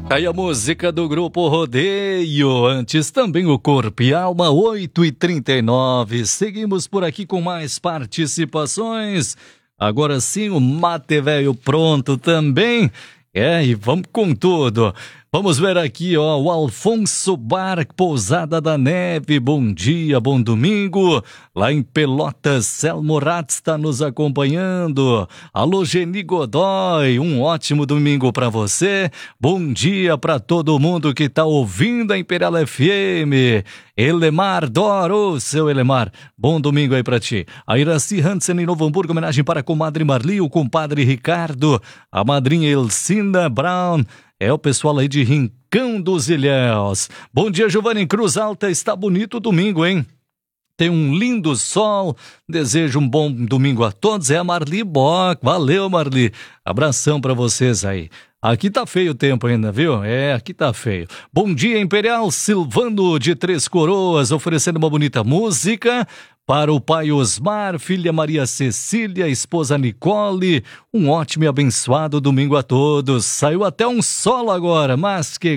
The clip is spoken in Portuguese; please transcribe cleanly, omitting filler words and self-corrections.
Aí a música do Grupo Rodeio, antes também o Corpo e Alma, 8h39. Seguimos por aqui com mais participações. Agora sim, o mate velho pronto também. E vamos com tudo. Vamos ver aqui, o Alfonso Bar, Pousada da Neve. Bom dia, bom domingo. Lá em Pelotas, Selmo Ratz está nos acompanhando. Alô, Geni Godoy, um ótimo domingo para você. Bom dia para todo mundo que está ouvindo a Imperial FM. Elemar Doro, seu Elemar, bom domingo aí para ti. A Iraci Hansen em Novo Hamburgo, homenagem para a comadre Marli, o compadre Ricardo, a madrinha Elcinda Brown. É o pessoal aí de Rincão dos Ilhéus. Bom dia, Giovanni. Cruz Alta, está bonito o domingo, hein? Tem um lindo sol. Desejo um bom domingo a todos. É a Marli Bock. Valeu, Marli. Abração para vocês aí. Aqui tá feio o tempo ainda, viu? Aqui tá feio. Bom dia, Imperial. Silvano de Três Coroas, oferecendo uma bonita música para o pai Osmar, filha Maria Cecília, esposa Nicole. Um ótimo e abençoado domingo a todos. Saiu até um sol agora, mas que